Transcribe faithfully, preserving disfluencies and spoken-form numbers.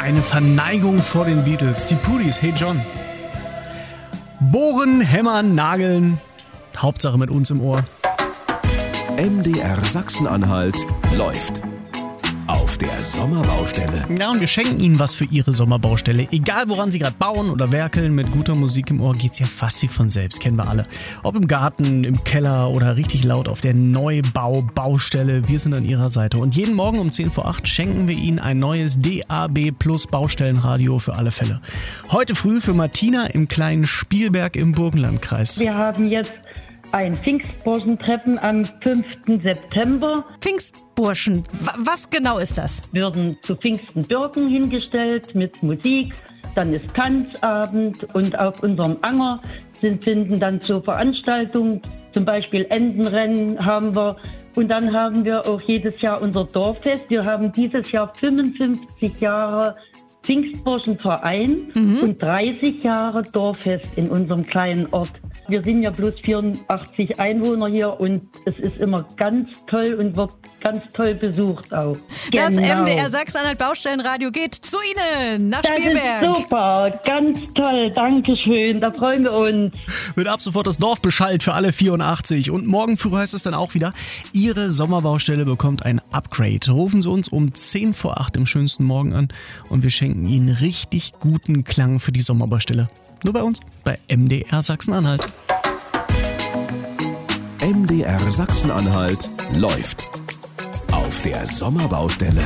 eine Verneigung vor den Beatles. Die Pudis, Hey John. Bohren, hämmern, nageln. Hauptsache mit uns im Ohr. M D R Sachsen-Anhalt läuft. Auf der Sommerbaustelle. Ja, und wir schenken Ihnen was für Ihre Sommerbaustelle. Egal, woran Sie gerade bauen oder werkeln, mit guter Musik im Ohr geht's ja fast wie von selbst, kennen wir alle. Ob im Garten, im Keller oder richtig laut auf der Neubau-Baustelle, wir sind an Ihrer Seite. Und jeden Morgen um zehn vor acht schenken wir Ihnen ein neues D A B Plus Baustellenradio für alle Fälle. Heute früh für Martina im kleinen Spielberg im Burgenlandkreis. Wir haben jetzt ein Pfingstburschentreffen am fünften September. Pfingstburschen, w- was genau ist das? Würden zu Pfingsten Birken hingestellt mit Musik. Dann ist Tanzabend und auf unserem Anger sind, finden dann so Veranstaltungen, zum Beispiel Entenrennen haben wir. Und dann haben wir auch jedes Jahr unser Dorffest. Wir haben dieses Jahr fünfundfünfzig Jahre Pfingstburschenverein mhm. und dreißig Jahre Dorffest in unserem kleinen Ort. Wir sind ja bloß vierundachtzig Einwohner hier und es ist immer ganz toll und wird ganz toll besucht auch. Das Genau. M D R Sachsen-Anhalt Baustellenradio geht zu Ihnen nach Das Spielberg. ist super, ganz toll, Dankeschön, da freuen wir uns. Wird ab sofort das Dorf beschallt für alle vierundachtzig. Und morgen früh heißt es dann auch wieder, Ihre Sommerbaustelle bekommt ein Upgrade. Rufen Sie uns um zehn vor acht im schönsten Morgen an und wir schenken Ihnen richtig guten Klang für die Sommerbaustelle. Nur bei uns, bei M D R Sachsen-Anhalt. M D R Sachsen-Anhalt läuft. Auf der Sommerbaustelle.